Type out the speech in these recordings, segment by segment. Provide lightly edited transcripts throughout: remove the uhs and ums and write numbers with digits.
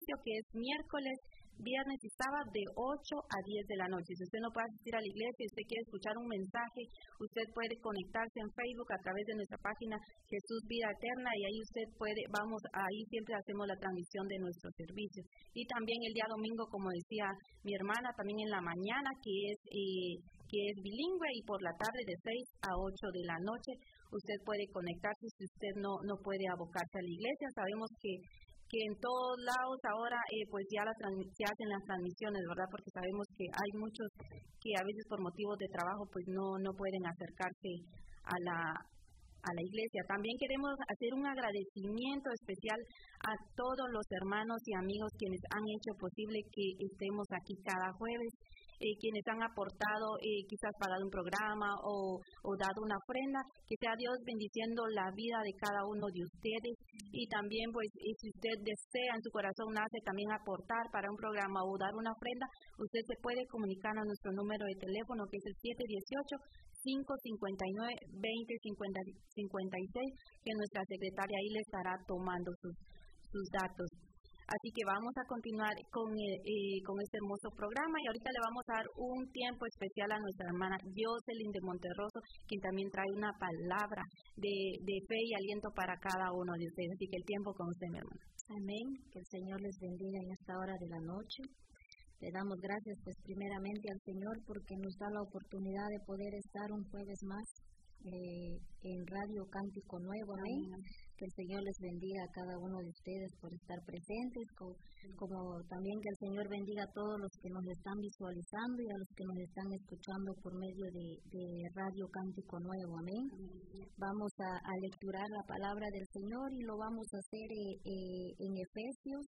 servicio, que es miércoles, viernes y sábado de 8 a 10 de la noche. Si usted no puede asistir a la iglesia y usted quiere escuchar un mensaje, usted puede conectarse en Facebook a través de nuestra página Jesús Vida Eterna, y ahí usted puede, ahí siempre hacemos la transmisión de nuestros servicios. Y también el día domingo, como decía mi hermana, también en la mañana, que es bilingüe, y por la tarde de 6 a 8 de la noche usted puede conectarse si usted no puede abocarse a la iglesia. Sabemos que en todos lados ahora pues ya se hacen las transmisiones, ¿verdad? Porque sabemos que hay muchos que a veces por motivos de trabajo pues no pueden acercarse a la iglesia. También queremos hacer un agradecimiento especial a todos los hermanos y amigos quienes han hecho posible que estemos aquí cada jueves, quienes han aportado, quizás pagado un programa o dado una ofrenda. Que sea Dios bendiciendo la vida de cada uno de ustedes. Y también, pues, si usted desea, en su corazón nace también aportar para un programa o dar una ofrenda, usted se puede comunicar a nuestro número de teléfono, que es el 718-559-2056, que nuestra secretaria ahí le estará tomando sus datos. Así que vamos a continuar con este hermoso programa, y ahorita le vamos a dar un tiempo especial a nuestra hermana Jocelyn de Monterroso, quien también trae una palabra de fe y aliento para cada uno de ustedes. Así que el tiempo con usted, mi hermana. Amén. Que el Señor les bendiga en esta hora de la noche. Le damos gracias pues primeramente al Señor porque nos da la oportunidad de poder estar un jueves más en Radio Cántico Nuevo. Amén. Que el Señor les bendiga a cada uno de ustedes por estar presentes, como también que el Señor bendiga a todos los que nos están visualizando y a los que nos están escuchando por medio de Radio Cántico Nuevo. Amén. Vamos a lecturar la palabra del Señor y lo vamos a hacer en Efesios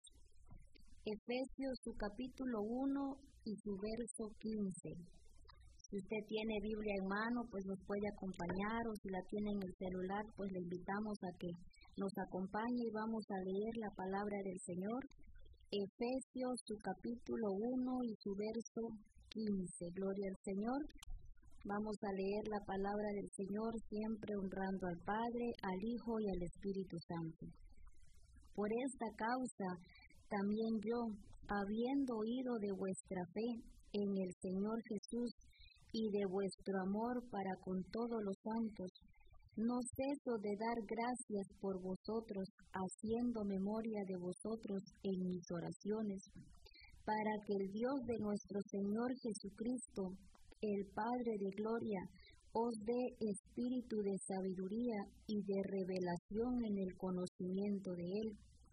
su capítulo 1 y su verso 15. Si usted tiene Biblia en mano, pues nos puede acompañar, o si la tiene en el celular, pues le invitamos a que nos acompañe y vamos a leer la palabra del Señor. Efesios, su capítulo 1 y su verso 15. Gloria al Señor. Vamos a leer la palabra del Señor, siempre honrando al Padre, al Hijo y al Espíritu Santo. Por esta causa, también yo, habiendo oído de vuestra fe en el Señor Jesús, y de vuestro amor para con todos los santos, no ceso de dar gracias por vosotros, haciendo memoria de vosotros en mis oraciones, para que el Dios de nuestro Señor Jesucristo, el Padre de gloria, os dé espíritu de sabiduría y de revelación en el conocimiento de Él,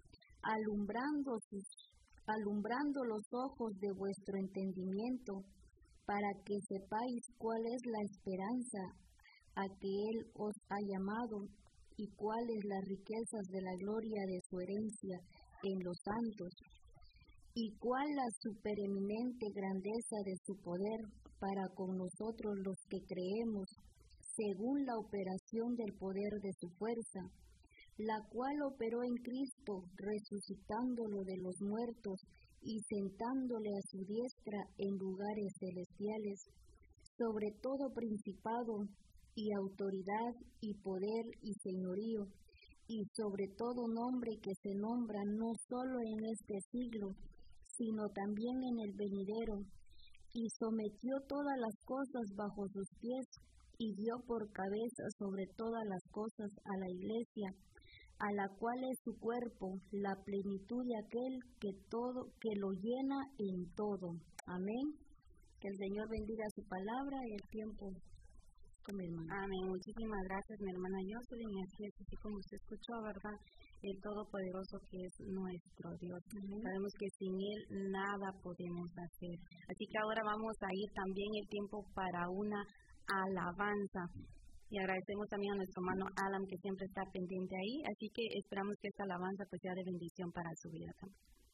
alumbrando los ojos de vuestro entendimiento, para que sepáis cuál es la esperanza a que Él os ha llamado y cuáles las riquezas de la gloria de su herencia en los santos, y cuál la supereminente grandeza de su poder para con nosotros los que creemos, según la operación del poder de su fuerza, la cual operó en Cristo, resucitándolo de los muertos y sentándole a su diestra en lugares celestiales, sobre todo principado y autoridad y poder y señorío, y sobre todo nombre que se nombra no solo en este siglo, sino también en el venidero, y sometió todas las cosas bajo sus pies, y dio por cabeza sobre todas las cosas a la Iglesia, a la cual es su cuerpo, la plenitud de aquel que lo llena en todo. Amén. Que el Señor bendiga su palabra y el tiempo con mi hermana. Amén. Muchísimas gracias, mi hermana Jocelyn. Y así como usted escuchó, ¿verdad? El Todopoderoso que es nuestro Dios. Amén. Sabemos que sin Él nada podemos hacer. Así que ahora vamos a ir también el tiempo para una alabanza. Y agradecemos también a nuestro hermano Alan, que siempre está pendiente ahí. Así que esperamos que esta alabanza pues sea de bendición para su vida también.